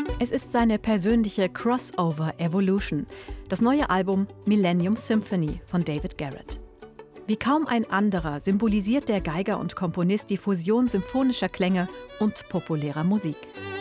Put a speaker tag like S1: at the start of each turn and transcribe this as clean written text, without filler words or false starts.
S1: Es ist seine persönliche Crossover-Evolution, das neue Album Millennium Symphony von David Garrett. Wie kaum ein anderer symbolisiert der Geiger und Komponist die Fusion symphonischer Klänge und populärer Musik.